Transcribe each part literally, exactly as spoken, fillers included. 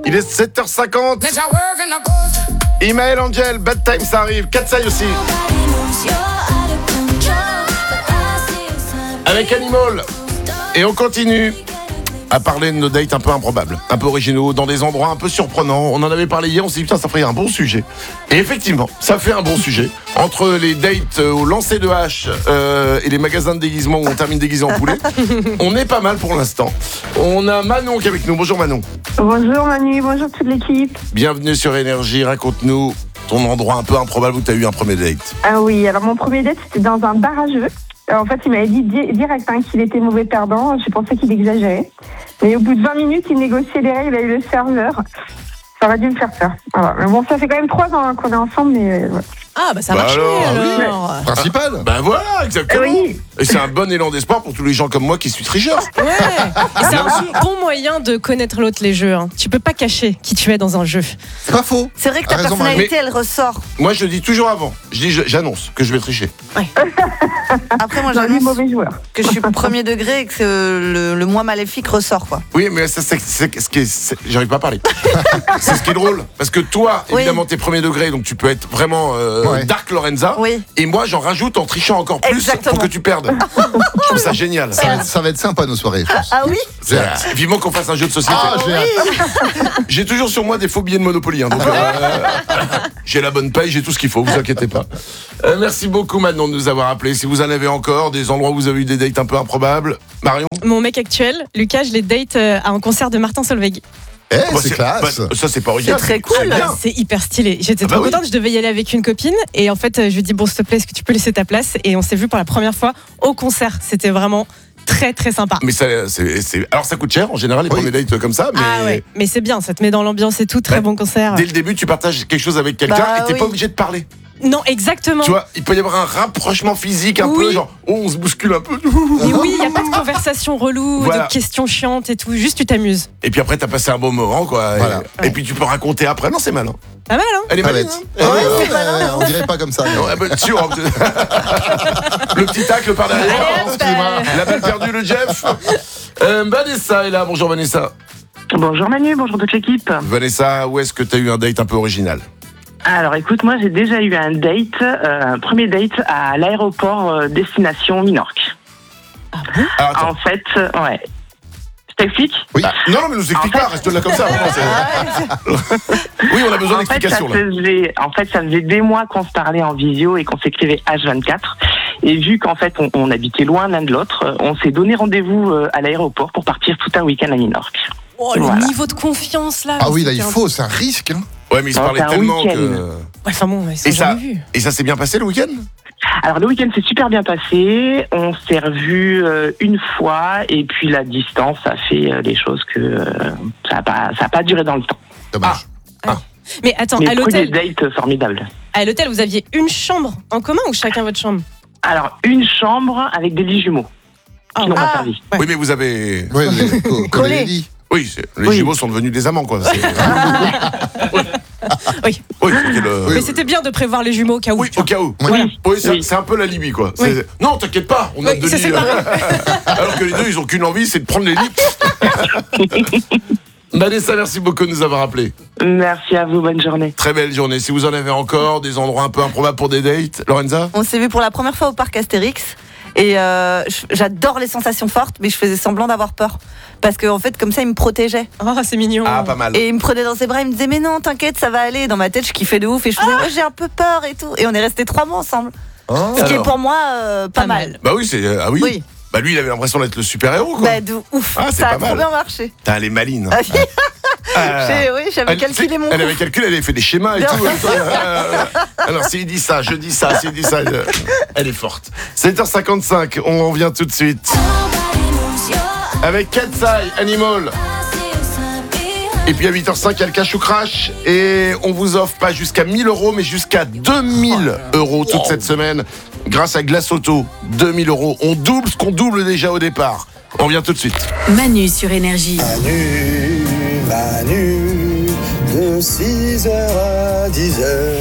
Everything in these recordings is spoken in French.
Il est sept heures cinquante. Imael Angel, Bad Time, ça arrive. Katsai aussi. Avec Animal. Et on continue à parler de nos dates un peu improbables, un peu originaux, dans des endroits un peu surprenants. On en avait parlé hier, on s'est dit putain, ça ferait un bon sujet. Et effectivement, ça fait un bon sujet. Entre les dates au lancer de hache euh, et les magasins de déguisement où on termine déguisé en poulet, on est pas mal pour l'instant. On a Manon qui est avec nous. Bonjour Manon. Bonjour Manu, bonjour toute l'équipe. Bienvenue sur Énergie, raconte-nous ton endroit un peu improbable où tu as eu un premier date. Ah oui, alors mon premier date c'était dans un bar à jeux. En fait, il m'avait dit di- direct hein, qu'il était mauvais perdant. Je pensais qu'il exagérait. Mais au bout de vingt minutes, il négociait les règles avec le serveur. Ça aurait dû me faire peur. Voilà. Mais bon, ça fait quand même trois ans hein, qu'on est ensemble, mais euh, ouais. Ah, bah ça a Bah marché alors, alors. oui. Principal. Ben voilà, exactement. Oui. Et c'est un bon élan d'espoir pour tous les gens comme moi qui suis tricheur. Ouais. Et c'est un bon moyen de connaître l'autre, les jeux. Hein. Tu peux pas cacher qui tu es dans un jeu. C'est pas faux. C'est vrai que ta A raison, personnalité, Marie. elle ressort. Moi, je le dis toujours avant. Je dis, je- j'annonce que je vais tricher. Après, moi, Dans les j'annonce mauvais joueurs. que je suis premier degré et que euh, le, le moi maléfique ressort, quoi. Oui, mais ça, c'est, c'est ce qui est, c'est- j'arrive pas à parler. C'est ce qui est drôle, parce que toi, Oui. évidemment, t'es premier degré, donc tu peux être vraiment euh, Ouais. Dark Lorenza. Oui. Et moi, j'en rajoute en trichant encore plus Exactement. pour que tu perdes. Je trouve ça génial. Ça va, être, ça va être sympa nos soirées, je pense. Ah oui. C'est- Vivement qu'on fasse un jeu de société. Ah, j'ai hâte. J'ai toujours sur moi des faux billets de Monopoly. Hein, donc, euh, j'ai la bonne paye, j'ai tout ce qu'il faut, vous inquiétez pas. Euh, merci beaucoup Manon de nous avoir appelés. Si vous en avez encore, des endroits où vous avez eu des dates un peu improbables. Marion. Mon mec actuel, Lucas, je l'ai date euh, à un concert de Martin Solveig. Eh, Bah, c'est classe. bah, ça c'est pas C'est original. très cool. bien. C'est hyper stylé. J'étais Ah bah trop oui. contente. Je devais y aller avec une copine. Et en fait, euh, je lui ai dit, bon, s'il te plaît, est-ce que tu peux laisser ta place? Et on s'est vu pour la première fois au concert. C'était vraiment très, très sympa. Mais ça, c'est, c'est- alors ça coûte cher en général les Oui. premiers dates comme ça, mais Ah ouais, mais c'est bien, ça te met dans l'ambiance et tout, très Ouais. bon concert. dès le début tu partages quelque chose avec quelqu'un Bah et t'es oui. pas obligé de parler. Non, exactement. Tu vois, il peut y avoir un rapprochement physique un Oui. peu, genre oh, on se bouscule un peu. Mais oui, il n'y a pas de conversation relou, Voilà. de questions chiantes et tout, juste tu t'amuses. Et puis après t'as passé un bon moment quoi. Et- Voilà. Et, puis tu peux raconter après. Non c'est malin. Pas mal, hein? Elle est Pas maline. bête. Hein. Ah ouais, Elle est ouais, malin. ouais, on dirait pas comme ça. Non, ah bah, tu vois, le petit tacle par derrière. Allez, hop, Excusez-moi. euh. La balle perdue le Jeff. Euh, Vanessa est là. Bonjour Vanessa. Bonjour Manu, bonjour toute l'équipe. Vanessa, où est-ce que t'as eu un date un peu original? Alors écoute, moi j'ai déjà eu un date, euh, un premier date à l'aéroport euh, destination Minorque. Ah bon? Alors, attends. En fait, euh, ouais. Je t'explique. Oui. Ah, non, non, mais nous explique En pas, fait- reste là comme ça. vraiment, c'est- oui, on a besoin En fait, ça d'explications là. faisait, en fait, ça faisait des mois qu'on se parlait en visio et qu'on s'écrivait H vingt-quatre. Et vu qu'en fait, on, on habitait loin l'un de l'autre, euh, on s'est donné rendez-vous euh, à l'aéroport pour partir tout un week-end à Minorque. Oh, le Voilà. niveau de confiance là. Ah oui, là il c'était un- faut, c'est un risque. Hein. Ouais, mais ils se Oh, parlaient c'est un tellement week-end. que. Ouais, enfin bon, ils sont Et ça- jamais vus. Et ça s'est bien passé le week-end? Alors le week-end s'est super bien passé, on s'est revus euh, une fois et puis la distance a fait euh, les choses que euh, ça n'a pas, ça a pas duré dans le temps. Dommage. Mais attends, Mais à premier l'hôtel, date formidable. à l'hôtel, vous aviez une chambre en commun ou chacun votre chambre? Alors une chambre avec des lits jumeaux Ah, qui n'ont pas ah. servi. Ouais. Oui, mais vous avez. Ouais, les, co- coller les lits. Oui, c'est- les Oui. jumeaux sont devenus des amants, quoi. C'est- Oui. Oui, c'était le. Mais c'était bien de prévoir les jumeaux au cas où. Oui, tu au vois. cas où. Voilà. Oui, c'est, Oui. c'est un peu la Libye, quoi. Oui. C'est- Non, t'inquiète pas, on a Oui, deux ça, lits. c'est pas Alors que les deux, ils ont qu'une envie, c'est de prendre les lits. Vanessa, merci beaucoup de nous avoir appelés. Merci à vous, bonne journée. Très belle journée. Si vous en avez encore, des endroits un peu improbables pour des dates, Lorenza? On s'est vu pour la première fois au parc Astérix. Et euh, je- j'adore les sensations fortes, mais je faisais semblant d'avoir peur. Parce qu'en en fait, comme ça, il me protégeait. Oh, c'est mignon. Ah, pas mal. Et il me prenait dans ses bras, il me disait, mais non, t'inquiète, ça va aller. Et dans ma tête, je kiffais de ouf. Et je faisais, oh, j'ai un peu peur et tout. Et on est restés trois mois ensemble. Oh. Ce qui est Alors. pour moi euh, pas, Pas mal. mal. Bah oui, c'est. Ah oui. Oui. Bah lui, il avait l'impression d'être le super-héros, quoi. Bah, de ouf. Ah, c'est ça pas a trop mal. bien marché. Putain, elle est maline. Ah oui, Ah. j'ai- oui, j'avais Elle, calculé c'est- mon elle coup. avait calculé, elle avait fait des schémas et Bien tout. Euh, Alors, s'il dit ça, je dis ça, s'il dit ça, je- elle est forte. sept heures cinquante-cinq, on revient tout de suite. Avec Katsai, Animal. Et puis à huit heures cinq, il y a le cash ou crash. Et on vous offre pas jusqu'à mille euros, mais jusqu'à deux mille euros toute cette semaine. Grâce à Glace Auto, deux mille euros. On double ce qu'on double déjà au départ. On revient tout de suite. Manu sur Énergie. Manu, Manu, de six heures à dix heures.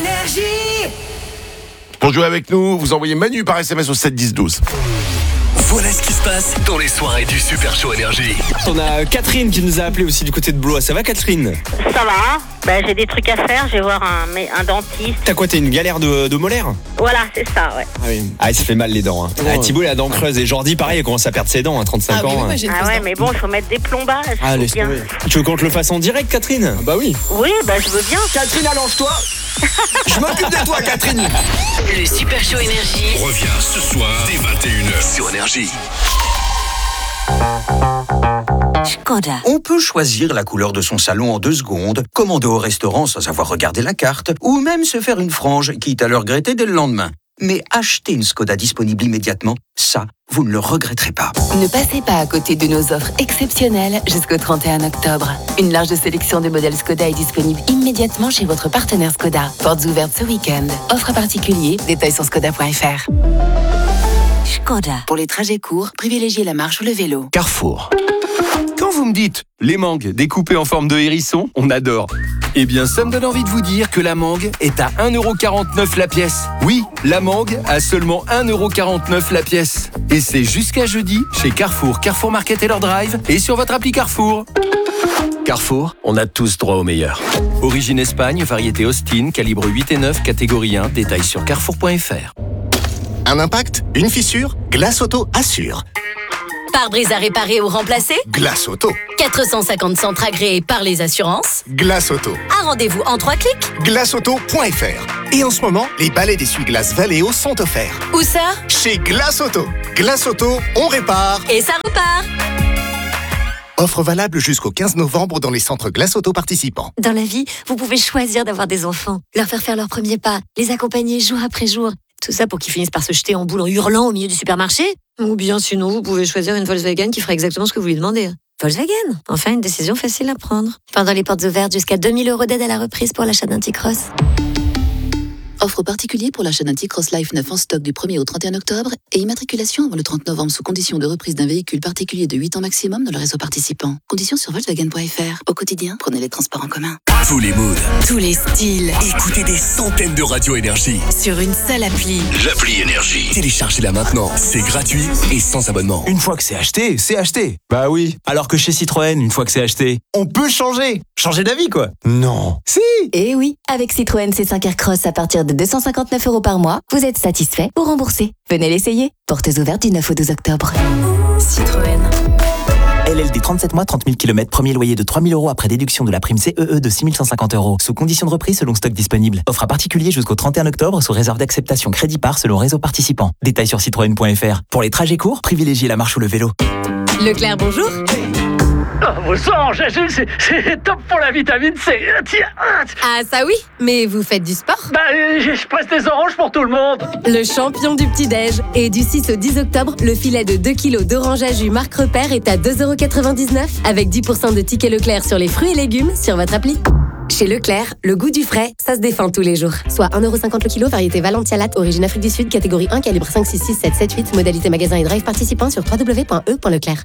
Pour jouer avec nous, vous envoyez Manu par S M S au sept dix douze. Voilà ce qui se passe dans les soirées du Super Show Énergie. On a Catherine qui nous a appelé aussi du côté de Blois. Ça va, Catherine? Ça va, bah, j'ai des trucs à faire, je vais voir un, un dentiste. T'as quoi, t'as une galère de, de molaire? Voilà, c'est ça, ouais. Ah oui. Ah, il se fait mal les dents. Hein. Ouais. Ah, Thibaut, il a la dent creuse. Et Jordi, pareil, il commence à perdre ses dents à trente-cinq Ah oui, ans. moi, hein. j'ai une Ah fausse ouais, dent. mais bon, il faut mettre des plombages. Ah, faut laisse bien. tomber. Tu veux qu'on te le fasse en direct, Catherine? Bah oui. Oui, bah je veux bien. Catherine, allonge-toi. Je m'occupe de toi, Catherine. Le Super Show Énergie Reviens ce soir dès vingt et une heures sur Énergie. Skoda. On peut choisir la couleur de son salon en deux secondes, commander au restaurant sans avoir regardé la carte, ou même se faire une frange, quitte à le regretter dès le lendemain. Mais acheter une Skoda disponible immédiatement, ça, vous ne le regretterez pas. Ne passez pas à côté de nos offres exceptionnelles jusqu'au trente et un octobre. Une large sélection de modèles Skoda est disponible immédiatement chez votre partenaire Skoda. Portes ouvertes ce week-end. Offre particulier, détails sur skoda point f r. Skoda. Pour les trajets courts, privilégiez la marche ou le vélo. Carrefour. Quand vous me dites les mangues découpées en forme de hérisson, on adore. Eh bien, ça me donne envie de vous dire que la mangue est à un euro quarante-neuf la pièce. Oui, la mangue à seulement un euro quarante-neuf la pièce. Et c'est jusqu'à jeudi chez Carrefour, Carrefour Market Taylor Drive et sur votre appli Carrefour. Carrefour, on a tous droit au meilleur. Origine Espagne, variété Austin, calibre huit et neuf, catégorie un, détails sur carrefour point f r. Un impact? Une fissure? Glace Auto assure. Pare-brise à réparer ou remplacer? Glace Auto. quatre cent cinquante centres agréés par les assurances? Glace Auto. Un rendez-vous en trois clics? glace auto point f r. Et en ce moment, les balais d'essuie-glace Valeo sont offerts. Où ça? Chez Glace Auto. Glace Auto, on répare. Et ça repart. Offre valable jusqu'au quinze novembre dans les centres Glace Auto participants. Dans la vie, vous pouvez choisir d'avoir des enfants, leur faire faire leurs premiers pas, les accompagner jour après jour. Tout ça pour qu'ils finissent par se jeter en boule en hurlant au milieu du supermarché. Ou bien sinon, vous pouvez choisir une Volkswagen qui fera exactement ce que vous lui demandez. Volkswagen, enfin une décision facile à prendre. Pendant les portes ouvertes, jusqu'à deux mille euros d'aide à la reprise pour l'achat d'un T-Cross. Offre particulier pour l'achat d'un T-Cross Life neuf en stock du premier au trente et un octobre et immatriculation avant le trente novembre sous condition de reprise d'un véhicule particulier de huit ans maximum dans le réseau participant. Conditions sur volkswagen point f r. Au quotidien, prenez les transports en commun. Tous les moods, tous les styles. Écoutez des centaines de radios Énergie sur une seule appli. L'appli Énergie. Téléchargez-la maintenant. C'est gratuit et sans abonnement. Une fois que c'est acheté, c'est acheté. Bah oui. Alors que chez Citroën, une fois que c'est acheté, on peut changer. Changer d'avis, quoi. Non. Si. Et oui, avec Citroën C cinq Aircross à partir de deux cent cinquante-neuf euros par mois, vous êtes satisfait ou remboursé. Venez l'essayer. Portes ouvertes du neuf au douze octobre. Citroën. L L D trente-sept mois, trente mille kilomètres, premier loyer de trois mille euros après déduction de la prime C E E de six mille cent cinquante euros. Sous condition de reprise selon stock disponible. Offre à particulier jusqu'au trente et un octobre sous réserve d'acceptation crédit par selon réseau participant. Détails sur citroën point f r. Pour les trajets courts, privilégiez la marche ou le vélo. Leclerc, bonjour. Oh, vos oranges azules, c'est, c'est top pour la vitamine C. Tiens. Ah ça oui, mais vous faites du sport? Bah, je, je presse des oranges pour tout le monde. Le champion du petit-déj. Et du six au dix octobre, le filet de deux kilos d'orange à jus marque Repère est à deux euros quatre-vingt-dix-neuf avec dix pour cent de tickets Leclerc sur les fruits et légumes sur votre appli. Chez Leclerc, le goût du frais, ça se défend tous les jours. Soit un euro cinquante le kilo, variété Valentia Latte, origine Afrique du Sud, catégorie un, calibre cinq, six, six, sept, sept, huit, modalité magasin et drive participant sur w w w point e point leclerc.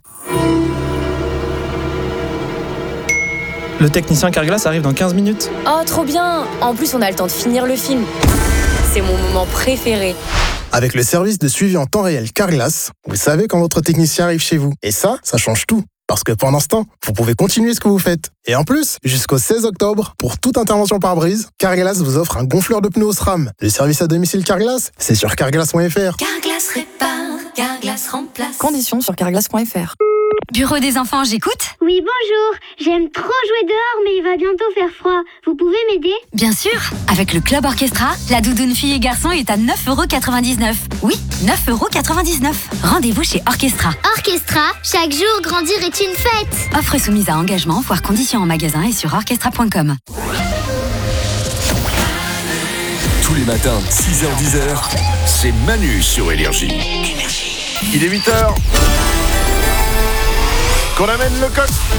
Le technicien Carglass arrive dans quinze minutes. Oh, trop bien! En plus, on a le temps de finir le film. C'est mon moment préféré. Avec le service de suivi en temps réel Carglass, vous savez quand votre technicien arrive chez vous. Et ça, ça change tout. Parce que pendant ce temps, vous pouvez continuer ce que vous faites. Et en plus, jusqu'au seize octobre, pour toute intervention pare-brise, Carglass vous offre un gonfleur de pneus au SRAM. Le service à domicile Carglass, c'est sur carglass point f r. Carglass répare, Carglass remplace. Conditions sur carglass point f r. Bureau des enfants, j'écoute. Oui, bonjour. J'aime trop jouer dehors, mais il va bientôt faire froid. Vous pouvez m'aider? Bien sûr. Avec le Club Orchestra, la doudoune fille et garçon est à neuf euros quatre-vingt-dix-neuf. Oui, neuf euros quatre-vingt-dix-neuf. Rendez-vous chez Orchestra. Orchestra, chaque jour, grandir est une fête. Offre soumise à engagement, voire conditions en magasin et sur orchestra point com. Tous les matins, six heures dix, c'est Manu sur Énergie. Il est huit heures. Qu'on amène le coq.